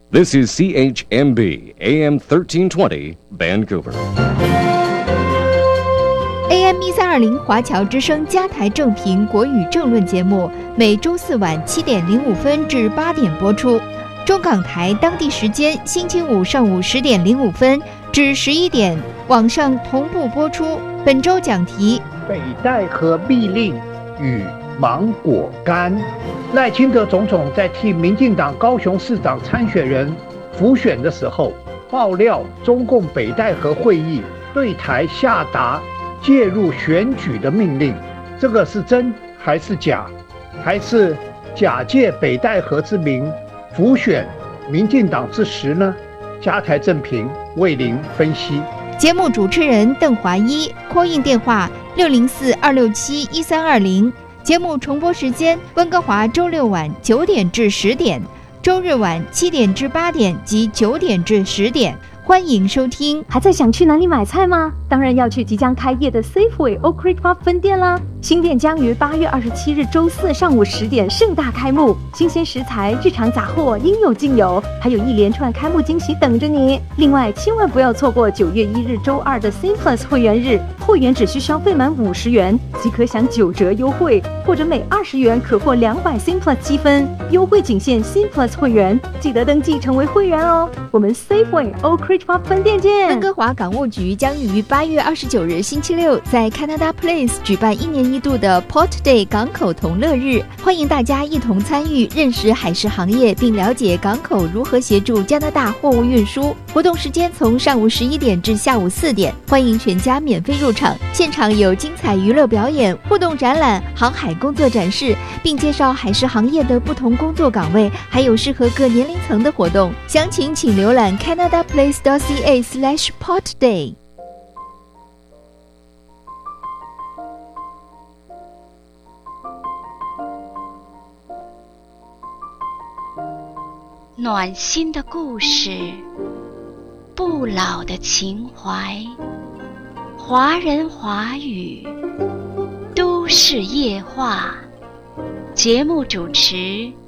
This is CHMB AM 1320 Vancouver. AM 1320华侨之声加台正频国语政论节目，每周四晚7点05分至8点播出。中港台当地时间星期五上午10点05分至11点，网上同步播出。本周讲题： 北戴河密令与芒果干。赖清德总统在替民进党高雄市长参选人辅选的时候，爆料中共北戴河会议对台下达介入选举的命令，这个是真还是假？还是假借北戴河之名辅选民进党之实呢？加台正评为您分析。 节目主持人邓华一，call in电话604-267-1320。节目重播时间：温哥华周六晚9点至10点，周日晚7点至8点及9点至10点。欢迎收听。 还在想去哪里买菜吗？当然要去即将开业的 Safeway Oak Ridge Park 分店啦！新店将于8月27日周四上午10点盛大开幕，新鲜食材、日常杂货应有尽有，还有一连串开幕惊喜等着你。另外，千万不要错过9月1日周二的 Simplus 会员日，会员只需消费满50元即可享9折优惠，或者每20元可获200 Simplus 积分，优惠仅限 Simplus 会员，记得登记成为会员哦。我们 Safeway Oak Ridge Park 分店见。 温哥华港务局将于8月29日星期六在 Canada Place 举办1年1度的 Port Day 港口同乐日，欢迎大家一同参与，认识海事行业，并了解港口如何协助加拿大货物运输。活动时间从上午11点至下午4点，欢迎全家免费入场。现场有精彩娱乐表演、互动展览、航海工作展示，并介绍海事行业的不同工作岗位，还有适合各年龄层的活动。详情请浏览 canadaplace.ca/portday。 暖心的故事，不老的情怀，华人华语，都市夜话。节目主持